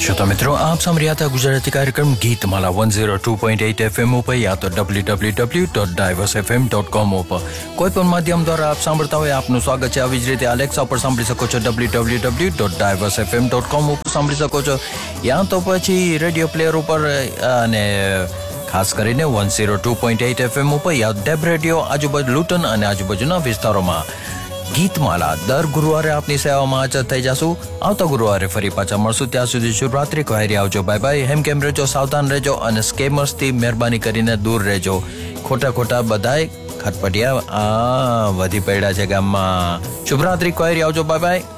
श्रोता मित्रों, आप सुन रहे थे गुजराती कार्यक्रम गीतमाला 102.8 FM पर या तो www.diversefm.com पर કોઈ પણ માધ્યમ દ્વારા આપ સાંભળતા હોય આપનું સ્વાગત છે। આવી જ રીતે એલેક્સા પર સાંભળી શકો છો, www.diversefm.com ઉપર સાંભળી શકો છો, યા તો પછી રેડિયો પ્લેયર ઉપર અને ખાસ કરીને 102.8 FM ઉપર યા ડેબ રેડિયો આજુબાજુ લૂટન અને આજુબાજુના વિસ્તારોમાં ગીતમાલા દર ગુરુવારે આપની સેવામાં હાજર થઈ જશું। આવતા ગુરુવારે ફરી પાછા મળશું। ત્યાં સુધી શુભરાત્રી, કહેરી આવજો, બાય બાય। હેમ કેમ રહેજો, સાવધાન રહેજો અને સ્કેમર્સથી મહેરબાની કરીને દૂર રહેજો। ખોટા બધાય ખટપટિયા વધી પડ્યા છે ગામમાં। શુભરાત્રી, કહેરી આવજો, બાય બાય।